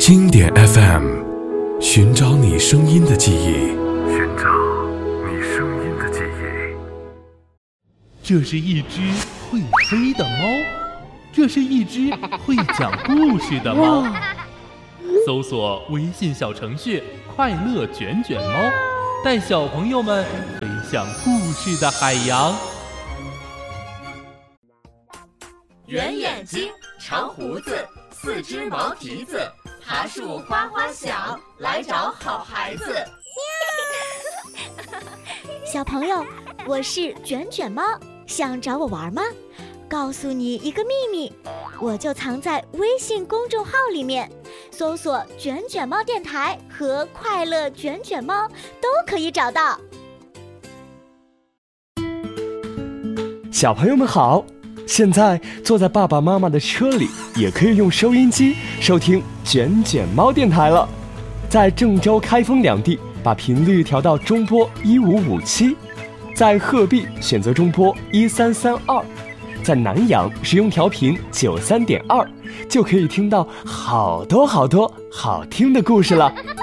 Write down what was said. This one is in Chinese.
经典 FM， 寻找你声音的记忆， 寻找你声音的记忆。 这是一只会飞的猫，这是一只会讲故事的猫。搜索微信小程序快乐卷卷猫，带小朋友们飞向故事的海洋。 圆眼睛，长胡子，四只毛蹄子，爬树哗哗响，来找好孩子。 小朋友，我是卷卷猫，想找我玩吗？告诉你一个秘密，我就藏在微信公众号里面，搜索卷卷猫电台和快乐卷卷猫都可以找到。 小朋友们好，现在坐在爸爸妈妈的车里，也可以用收音机收听卷卷猫电台了。在郑州、开封两地，把频率调到中波1557；在鹤壁选择中波1332；在南阳使用调频93.2，就可以听到好多好听的故事了。